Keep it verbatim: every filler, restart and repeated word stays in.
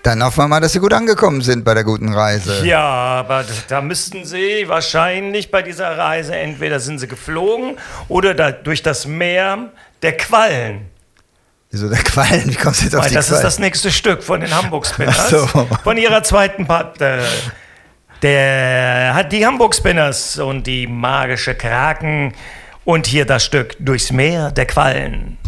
Dann hoffen wir mal, dass Sie gut angekommen sind bei der guten Reise. Ja, aber da müssten Sie wahrscheinlich bei dieser Reise, entweder sind Sie geflogen oder da durch das Meer der Quallen. Wieso der Quallen? Wie kommst du jetzt auf Weil die das Quallen? ist das nächste Stück von den Hamburg Spinners. Ach so. Von ihrer zweiten Platte. Der hat die Hamburg Spinners und die magische Kraken. Und hier das Stück Durchs Meer der Quallen.